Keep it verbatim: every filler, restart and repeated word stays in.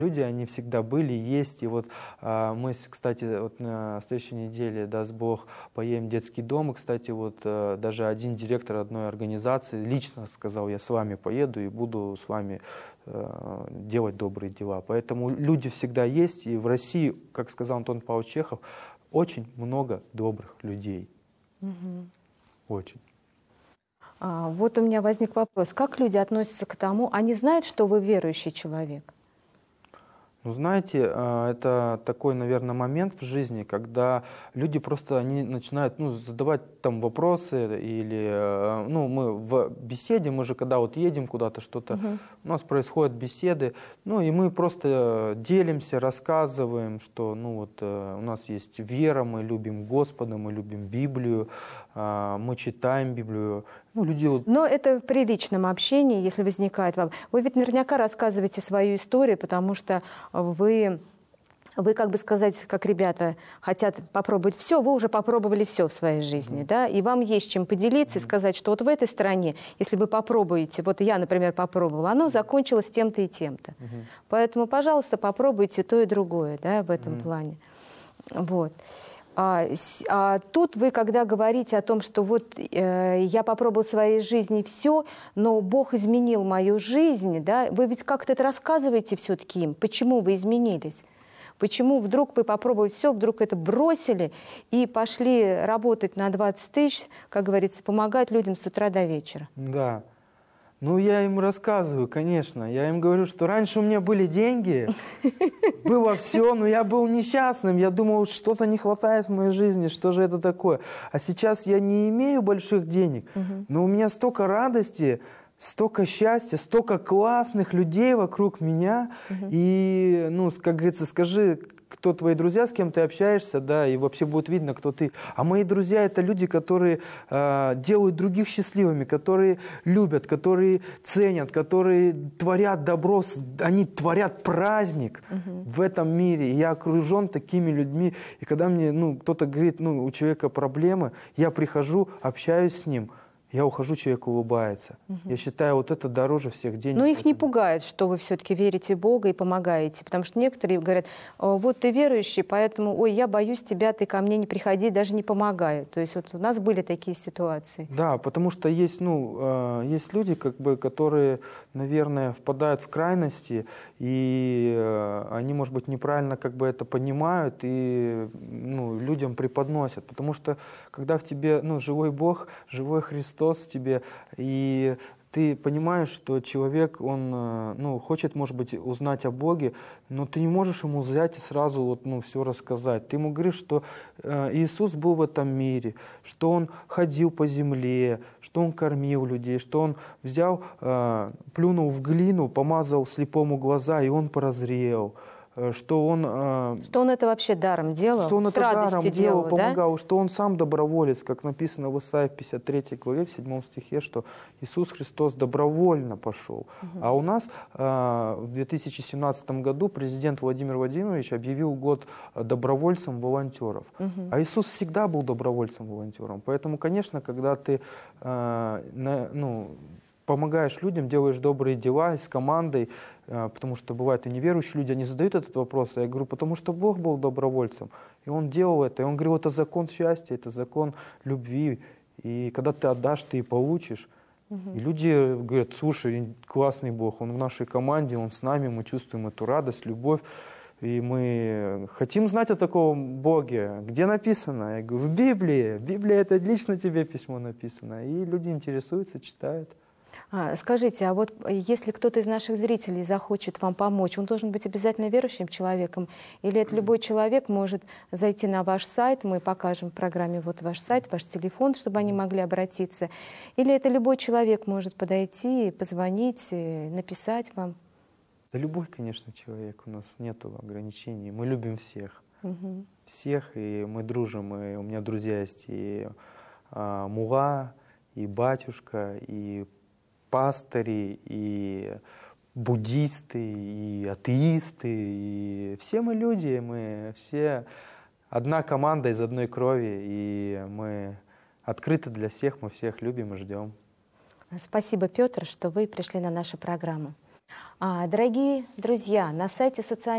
Люди, они всегда были, есть. И вот а, мы, кстати, вот на следующей неделе, даст Бог, поедем в детский дом. И, кстати, вот а, даже один директор одной организации лично сказал: я с вами поеду и буду с вами а, делать добрые дела. Поэтому люди всегда есть. И в России, как сказал Антон Павлович Чехов, очень много добрых людей. Угу. Очень. А, вот у меня возник вопрос. Как люди относятся к тому, они знают, что вы верующий человек? Ну, знаете, это такой, наверное, момент в жизни, когда люди просто они начинают ну, задавать там вопросы, или ну, мы в беседе, мы же когда вот едем куда-то, что-то, Угу. у нас происходят беседы, ну и мы просто делимся, рассказываем, что ну, вот, у нас есть вера, мы любим Господа, мы любим Библию, мы читаем Библию. Ну, люди вот... Но это при личном общении, если возникает вам. Вы ведь наверняка рассказываете свою историю, потому что вы, вы, как бы сказать, как ребята хотят попробовать все, вы уже попробовали все в своей жизни, mm-hmm. да, и вам есть чем поделиться mm-hmm. и сказать, что вот в этой стране, если вы попробуете, вот я, например, попробовала, оно закончилось тем-то и тем-то. Mm-hmm. Поэтому, пожалуйста, попробуйте то и другое, да, в этом mm-hmm. плане. Вот. А, а тут вы, когда говорите о том, что вот э, я попробовал в своей жизни все, но Бог изменил мою жизнь, да, вы ведь как-то это рассказываете все-таки им, почему вы изменились? Почему вдруг вы попробовали все, вдруг это бросили и пошли работать на двадцать тысяч, как говорится, помогать людям с утра до вечера? Да. Ну, я им рассказываю, конечно. Я им говорю, что раньше у меня были деньги, было все, но я был несчастным. Я думал, что-то не хватает в моей жизни, что же это такое. А сейчас я не имею больших денег, но у меня столько радости, столько счастья, столько классных людей вокруг меня. И, ну, как говорится, скажи, кто твои друзья, с кем ты общаешься, да, и вообще будет видно, кто ты. А мои друзья — это люди, которые э, делают других счастливыми, которые любят, которые ценят, которые творят добро, они творят праздник uh-huh. в этом мире. И я окружен такими людьми. И когда мне, ну, кто-то говорит, ну, у человека проблемы, я прихожу, общаюсь с ним, я ухожу, человек улыбается. Угу. Я считаю, вот это дороже всех денег. Но их не пугает, что вы все-таки верите в Бога и помогаете. Потому что некоторые говорят, вот ты верующий, поэтому, ой, я боюсь тебя, ты ко мне не приходи, даже не помогай. То есть вот у нас были такие ситуации. Да, потому что есть, ну, есть люди, как бы, которые, наверное, впадают в крайности, и они, может быть, неправильно как бы это понимают и ну, людям преподносят. Потому что когда в тебе ну, живой Бог, живой Христос, в тебе, и ты понимаешь, что человек, он ну, хочет, может быть, узнать о Боге, но ты не можешь ему взять и сразу вот, ну, все рассказать. Ты ему говоришь, что э, Иисус был в этом мире, что Он ходил по земле, что Он кормил людей, что Он взял, э, плюнул в глину, помазал слепому глаза, и он прозрел. Что он, что он это вообще даром делал, что он это даром делал, делал, помогал, да? Что он сам доброволец, как написано в Исаии пятьдесят третьей главе, в седьмом стихе, что Иисус Христос добровольно пошел. Угу. А у нас в две тысячи семнадцатом году президент Владимир Владимирович объявил год добровольцем-волонтеров. Угу. А Иисус всегда был добровольцем-волонтером. Поэтому, конечно, когда ты ну, помогаешь людям, делаешь добрые дела с командой, потому что бывает и неверующие люди, они задают этот вопрос, а я говорю, потому что Бог был добровольцем, и Он делал это, и Он говорил, это закон счастья, это закон любви, и когда ты отдашь, ты и получишь. Угу. И люди говорят, слушай, классный Бог, Он в нашей команде, Он с нами, мы чувствуем эту радость, любовь, и мы хотим знать о таком Боге. Где написано? Я говорю, в Библии. В Библии это лично тебе письмо написано, и люди интересуются, читают. А, скажите, а вот если кто-то из наших зрителей захочет вам помочь, он должен быть обязательно верующим человеком? Или это любой человек может зайти на ваш сайт, мы покажем в программе вот ваш сайт, ваш телефон, чтобы они могли обратиться? Или это любой человек может подойти, позвонить, написать вам? Да любой, конечно, человек, у нас нет ограничений, мы любим всех. Угу. Всех, и мы дружим, и у меня друзья есть и а, мула, и батюшка, и пастыри, и буддисты, и атеисты, и все мы люди, мы все одна команда из одной крови, и мы открыты для всех, мы всех любим и ждем. Спасибо, Петр, что вы пришли на нашу программу. А, дорогие друзья, на сайте социальной